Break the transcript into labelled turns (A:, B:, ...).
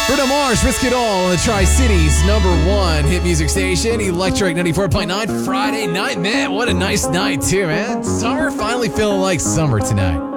A: Bruno Mars, Risk It All on the Tri-Cities #1 hit music station, Electric 94.9, Friday night. Man, what a nice night too, man. Summer, finally feeling like summer tonight.